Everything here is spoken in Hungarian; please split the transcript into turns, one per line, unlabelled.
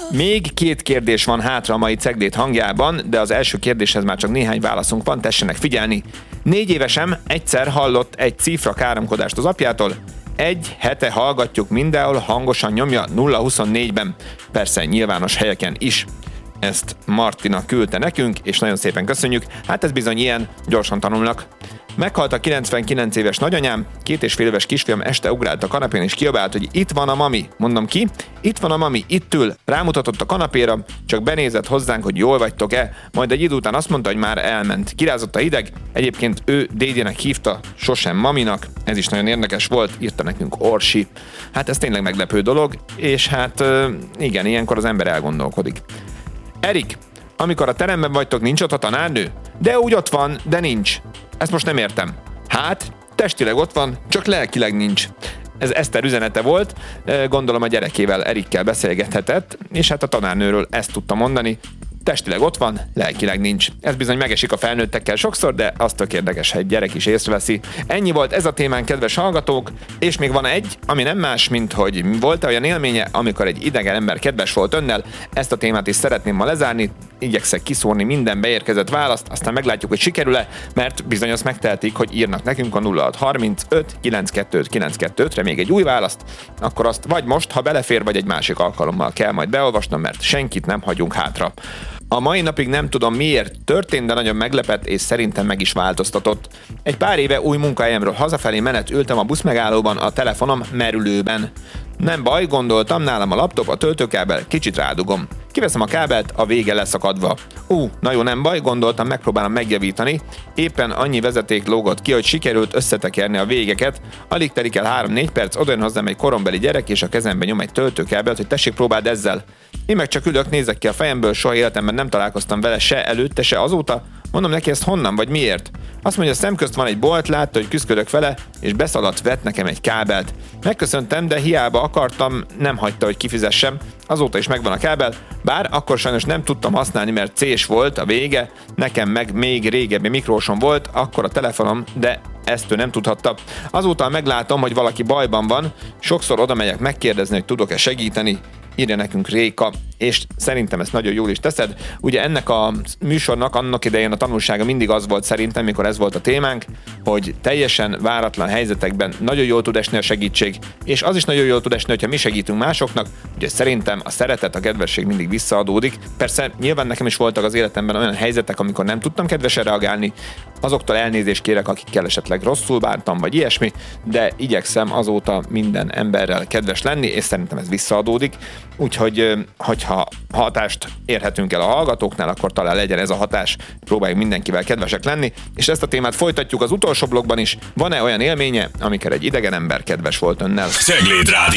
Még 2 kérdés van hátra a mai Cegléd hangjában, de az első kérdéshez már csak néhány válaszunk van, tessenek figyelni. 4 évesem egyszer hallott egy cifra káromkodást az apjától, 1 hete hallgatjuk mindenhol, hangosan nyomja 0-24-ben, persze nyilvános helyeken is. Ezt Martina küldte nekünk, és nagyon szépen köszönjük. Hát ez bizony ilyen, gyorsan tanulnak. Meghalt a 99 éves nagyanyám, 2,5 éves kisfiam este ugrált a kanapén és kiabált, hogy itt van a mami. Mondom ki? Itt van a mami, itt ül. Rámutatott a kanapéra, csak benézett hozzánk, hogy jól vagytok-e, majd egy idő után azt mondta, hogy már elment. Kirázott a hideg, egyébként ő dédjének hívta, sosem maminak. Ez is nagyon érdekes volt, írta nekünk Orsi. Hát ez tényleg meglepő dolog, és hát igen, ilyenkor az ember elgondolkodik. Erik, amikor a teremben vagytok, nincs ott a tanárnő? De úgy ott van, de nincs. Ezt most nem értem. Hát, testileg ott van, csak lelkileg nincs. Ez Eszter üzenete volt, gondolom a gyerekével, Erikkel beszélgethetett, és hát a tanárnőről ezt tudta mondani. Testileg ott van, lelkileg nincs. Ez bizony megesik a felnőttekkel sokszor, de az tök érdekes, ha egy gyerek is észreveszi. Ennyi volt ez a témán, kedves hallgatók, és még van egy, ami nem más, mint hogy volt-e olyan élménye, amikor egy idegen ember kedves volt önnel. Ezt a témát is szeretném ma lezárni, igyekszek kiszórni minden beérkezett választ, aztán meglátjuk, hogy sikerül-e, mert bizony azt megtehetik, hogy írnak nekünk a 0635 925 925-re még egy új választ, akkor azt vagy most, ha belefér, vagy egy másik alkalommal kell majd beolvasnom, mert senkit nem hagyunk hátra. A mai napig nem tudom miért történt, de nagyon meglepett, és szerintem meg is változtatott. Egy pár éve új munkahelyemről hazafelé menet ültem a buszmegállóban, a telefonom merülőben. Nem baj, gondoltam, nálam a laptop, a töltőkábel, kicsit rádugom. Kiveszem a kábelt, a vége leszakadva. Na jó, nem baj, gondoltam, megpróbálom megjavítani. Éppen annyi vezeték lógott ki, hogy sikerült összetekerni a végeket. Alig telik el 3-4 perc, odajön hozzám egy korombeli gyerek, és a kezembe nyom egy töltőkábelt, hogy tessék, próbáld ezzel. Én meg csak ülök, nézek ki a fejemből, soha életemben nem találkoztam vele se előtte, se azóta. Mondom neki, ezt honnan, vagy miért? Azt mondja, szemközt van egy bolt, látta, hogy küzdködök vele, és beszaladt, vett nekem egy kábelt. Megköszöntem, de hiába akartam, nem hagyta, hogy kifizessem. Azóta is megvan a kábel, bár akkor sajnos nem tudtam használni, mert C-s volt a vége, nekem meg még régebbi mikrósom volt, akkor a telefonom, de ezt ő nem tudhatta. Azóta meglátom, hogy valaki bajban van, sokszor oda megyek megkérdezni, hogy tudok-e segíteni, írja nekünk Réka, és szerintem ezt nagyon jól is teszed. Ugye ennek a műsornak annak idején a tanulsága mindig az volt szerintem, mikor ez volt a témánk, hogy teljesen váratlan helyzetekben nagyon jól tud esni a segítség, és az is nagyon jól tud esni, hogyha mi segítünk másoknak, ugye szerintem a szeretet, a kedvesség mindig visszaadódik. Persze nyilván nekem is voltak az életemben olyan helyzetek, amikor nem tudtam kedvesen reagálni, azoktól elnézést kérek, akikkel esetleg rosszul bántam, vagy ilyesmi, de igyekszem azóta minden emberrel kedves lenni, és szerintem ez visszaadódik. Úgyhogy, hogyha hatást érhetünk el a hallgatóknál, akkor talán legyen ez a hatás, próbáljuk mindenkivel kedvesek lenni, és ezt a témát folytatjuk az utolsó blogban is. Van-e olyan élménye, amikor egy idegen ember kedves volt önnel?
Cegléd Rádió.